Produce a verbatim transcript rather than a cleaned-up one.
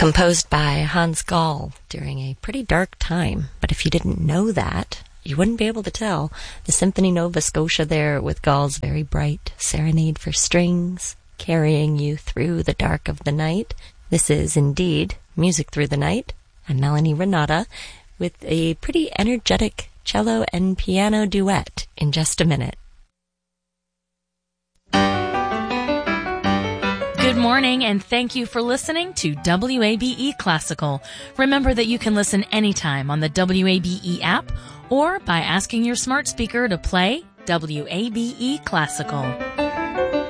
composed by Hans Gall during a pretty dark time. But if you didn't know that, you wouldn't be able to tell. The Symphony Nova Scotia there with Gall's very bright serenade for strings, carrying you through the dark of the night. This is indeed Music Through the Night. I'm Melanie Renata with a pretty energetic cello and piano duet in just a minute. Good morning, and thank you for listening to W A B E Classical. Remember that you can listen anytime on the W A B E app or by asking your smart speaker to play W A B E Classical.